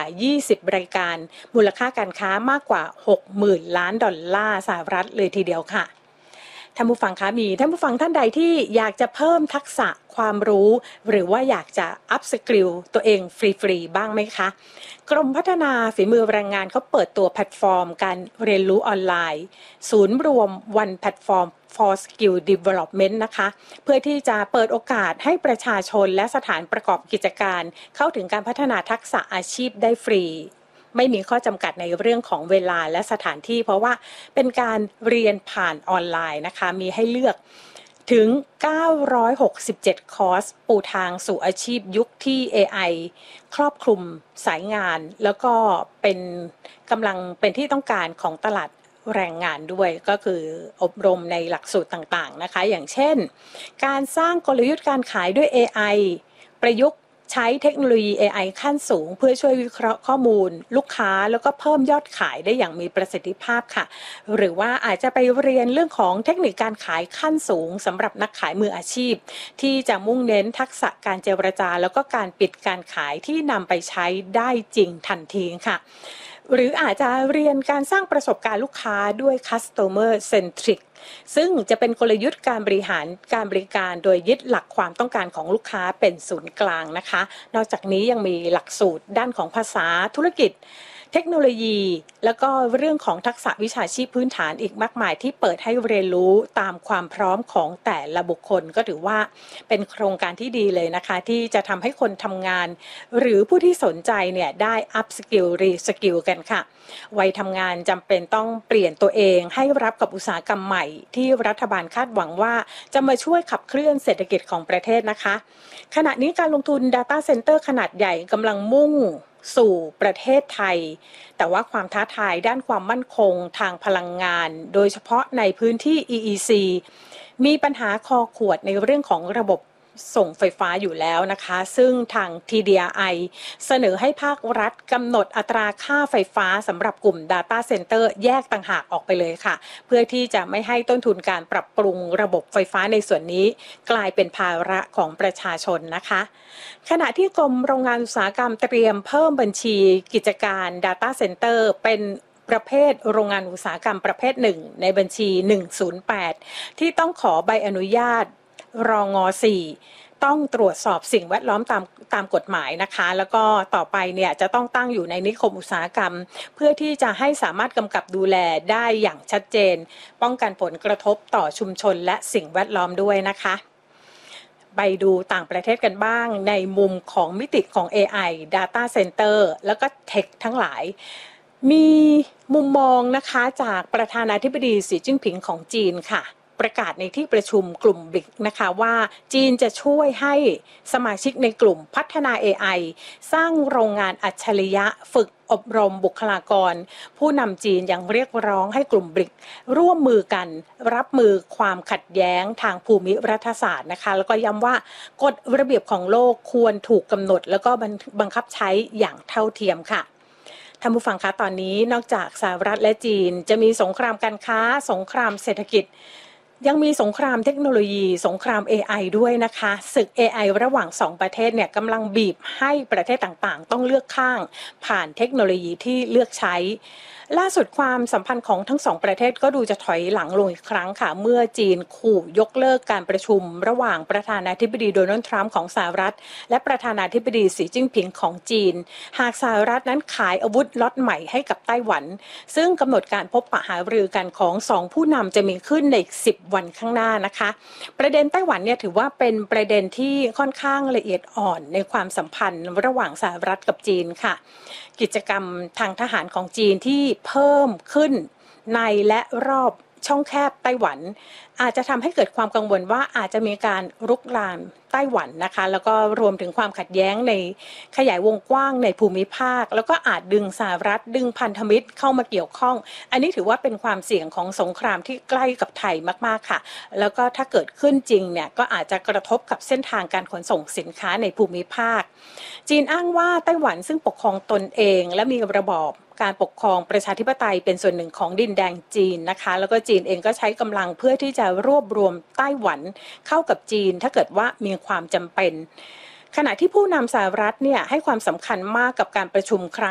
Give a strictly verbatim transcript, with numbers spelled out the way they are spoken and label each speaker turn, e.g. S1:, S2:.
S1: ยี่สิบรายการมูลค่าการค้ามากกว่า หกหมื่น ล้านดอลลาร์สหรัฐเลยทีเดียวค่ะท่านผู้ฟังคะมีท่านผู้ฟังท่านใดที่อยากจะเพิ่มทักษะความรู้หรือว่าอยากจะอัพสกิลตัวเองฟรีๆบ้างไหมคะกรมพัฒนาฝีมือแรงงานเขาเปิดตัวแพลตฟอร์มการเรียนรู้ออนไลน์ศูนย์รวม One Platform for Skill Development นะคะเพื่อที่จะเปิดโอกาสให้ประชาชนและสถานประกอบกิจการเข้าถึงการพัฒนาทักษะอาชีพได้ฟรีไม่มีข้อจำกัดในเรื่องของเวลาและสถานที่เพราะว่าเป็นการเรียนผ่านออนไลน์นะคะมีให้เลือกถึงเก้าร้อยหกสิบเจ็ดคอร์สปูทางสู่อาชีพยุคที่ เอ ไอ ครอบคลุมสายงานแล้วก็เป็นกำลังเป็นที่ต้องการของตลาดแรงงานด้วยก็คืออบรมในหลักสูตรต่างๆนะคะอย่างเช่นการสร้างกลยุทธ์การขายด้วย เอ ไอ ประยุกต์ใช้เทคโนโลยี เอ ไอ ขั้นสูงเพื่อช่วยวิเคราะห์ข้อมูลลูกค้าแล้วก็เพิ่มยอดขายได้อย่างมีประสิทธิภาพค่ะหรือว่าอาจจะไปเรียนเรื่องของเทคนิคการขายขั้นสูงสำหรับนักขายมืออาชีพที่จะมุ่งเน้นทักษะการเจรจาแล้วก็การปิดการขายที่นำไปใช้ได้จริงทันทีค่ะหรืออาจจะเรียนการสร้างประสบการณ์ลูกค้าด้วย Customer Centric ซึ่งจะเป็นกลยุทธ์การบริหารการบริการโดยยึดหลักความต้องการของลูกค้าเป็นศูนย์กลางนะคะนอกจากนี้ยังมีหลักสูตรด้านของภาษาธุรกิจเทคโนโลยีแล้วก็เรื่องของทักษะวิชาชีพพื้นฐานอีกมากมายที่เปิดให้เรียนรู้ตามความพร้อมของแต่ละบุคคลก็ถือว่าเป็นโครงการที่ดีเลยนะคะที่จะทำให้คนทำงานหรือผู้ที่สนใจเนี่ยได้อัพสกิลรีสกิลกันค่ะวัยทำงานจำเป็นต้องเปลี่ยนตัวเองให้รับกับอุตสาหกรรมใหม่ที่รัฐบาลคาดหวังว่าจะมาช่วยขับเคลื่อนเศรษฐกิจของประเทศนะคะขณะนี้การลงทุน Data Center ขนาดใหญ่กำลังมุ่งสู่ประเทศไทยแต่ว่าความท้าทายด้านความมั่นคงทางพลังงานโดยเฉพาะในพื้นที่ อี อี ซี มีปัญหาคอขวดในเรื่องของระบบส่งไฟฟ้าอยู่แล้วนะคะซึ่งทาง ที ดี อาร์ ไอ เสนอให้ภาครัฐกำหนดอัตราค่าไฟฟ้าสำหรับกลุ่ม Data Center แยกต่างหากออกไปเลยค่ะเพื่อที่จะไม่ให้ต้นทุนการปรับปรุงระบบไฟฟ้าในส่วนนี้กลายเป็นภาระของประชาชนนะคะขณะที่กรมโรงงานอุตสาหกรรมเตรียมเพิ่มบัญชีกิจการ Data Center เป็นประเภทโรงงานอุตสาหกรรมประเภทหนึ่งในบัญชีหนึ่งศูนย์แปดที่ต้องขอใบอนุญาตรองอสี่ต้องตรวจสอบสิ่งแวดล้อมตามตามกฎหมายนะคะแล้วก็ต่อไปเนี่ยจะต้องตั้งอยู่ในนิคมอุตสาหกรรมเพื่อที่จะให้สามารถกำกับดูแลได้อย่างชัดเจนป้องกันผลกระทบต่อชุมชนและสิ่งแวดล้อมด้วยนะคะไปดูต่างประเทศกันบ้างในมุมของมิติของ เอ ไอ Data Center แล้วก็เทคทั้งหลายมีมุมมองนะคะจากประธานาธิบดีสีจิ้นผิงของจีนค่ะประกาศในที่ประชุมกลุ่มบริกนะคะว่าจีนจะช่วยให้สมาชิกในกลุ่มพัฒนา เอ ไอ สร้างโรงงานอัจฉริยะฝึกอบรมบุคลากรผู้นำจีนยังเรียกร้องให้กลุ่มบริกร่วมมือกันรับมือความขัดแย้งทางภูมิรัฐศาสตร์นะคะแล้วก็ย้ำว่ากฎระเบียบของโลกควรถูกกำหนดแล้วก็บังคับใช้อย่างเท่าเทียมค่ะท่านผู้ฟังคะตอนนี้นอกจากสหรัฐและจีนจะมีสงครามการค้าสงครามเศรษฐกิจยังมีสงครามเทคโนโลยีสงคราม เอ ไอ ด้วยนะคะศึก เอ ไอ ระหว่างสองประเทศเนี่ยกำลังบีบให้ประเทศต่างๆต้องเลือกข้างผ่านเทคโนโลยีที่เลือกใช้ล่าสุดความสัมพันธ์ของทั้งสองประเทศก็ดูจะถอยหลังลงอีกครั้งค่ะเมื่อจีนขู่ยกเลิกการประชุมระหว่างประธานาธิบดีโดนัลด์ทรัมป์ของสหรัฐและประธานาธิบดีสีจิ้นผิงของจีนหากสหรัฐนั้นขายอาวุธล็อตใหม่ให้กับไต้หวันซึ่งกำหนดการพบปะหารือกันของสองผู้นำจะมีขึ้นในสิบวันข้างหน้านะคะประเด็นไต้หวันเนี่ยถือว่าเป็นประเด็นที่ค่อนข้างละเอียดอ่อนในความสัมพันธ์ระหว่างสหรัฐกับจีนค่ะกิจกรรมทางทหารของจีนที่เพิ่มขึ้นในและรอบช่องแคบไต้หวันอาจจะทำให้เกิดความกังวลว่าอาจจะมีการรุกรานไต้หวันนะคะแล้วก็รวมถึงความขัดแย้งในขยายวงกว้างในภูมิภาคแล้วก็อาจดึงสหรัฐดึงพันธมิตรเข้ามาเกี่ยวข้องอันนี้ถือว่าเป็นความเสี่ยงของสงครามที่ใกล้กับไทยมากๆค่ะแล้วก็ถ้าเกิดขึ้นจริงเนี่ยก็อาจจะกระทบกับเส้นทางการขนส่งสินค้าในภูมิภาคจีนอ้างว่าไต้หวันซึ่งปกครองตนเองและมีระบอบการปกครองประชาธิปไตยเป็นส่วนหนึ่งของดินแดนจีนนะคะแล้วก็จีนเองก็ใช้กำลังเพื่อที่จะรวบรวมไต้หวันเข้ากับจีนถ้าเกิดว่ามีความจำเป็นขณะที่ผู้นำสหรัฐเนี่ยให้ความสำคัญมากกับการประชุมครั้ง